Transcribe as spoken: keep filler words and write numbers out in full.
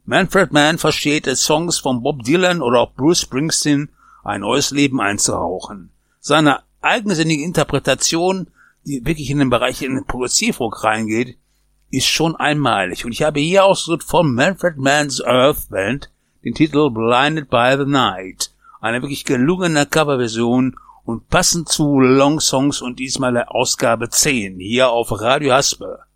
Manfred Mann versteht es, Songs von Bob Dylan oder auch Bruce Springsteen ein neues Leben einzuhauchen. Seine eigensinnige Interpretation, die wirklich in den Bereich in den Progressivrock reingeht, ist schon einmalig. Und ich habe hier ausgesucht von Manfred Mann's Earth Band den Titel Blinded by the Night. Eine wirklich gelungene Coverversion und passend zu Long Songs und diesmal der Ausgabe zehn hier auf Radio Haspe.